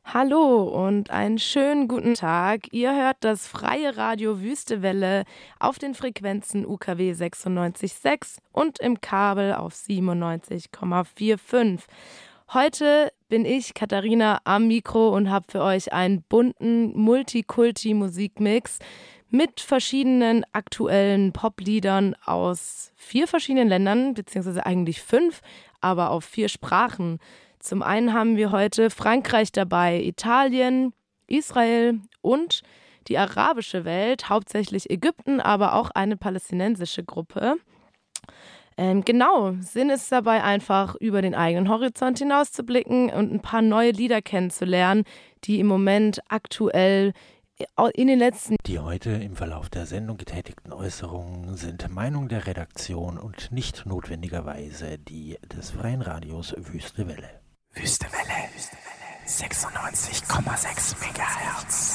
Hallo und einen schönen guten Tag. Ihr hört das freie Radio Wüstewelle auf den Frequenzen UKW 96,6 und im Kabel auf 97,45. Heute bin ich, Katharina, am Mikro und habe für euch einen bunten Multikulti-Musikmix mit verschiedenen aktuellen Popliedern aus 4 verschiedenen Ländern, beziehungsweise eigentlich 5, aber auf 4 Sprachen. Zum einen haben wir heute Frankreich dabei, Italien, Israel und die arabische Welt, hauptsächlich Ägypten, aber auch eine palästinensische Gruppe. Sinn ist dabei einfach, über den eigenen Horizont hinauszublicken und ein paar neue Lieder kennenzulernen, die im Moment aktuell in den letzten... Die heute im Verlauf der Sendung getätigten Äußerungen sind Meinung der Redaktion und nicht notwendigerweise die des freien Radios Wüstewelle. Wüstewelle 96,6 MHz.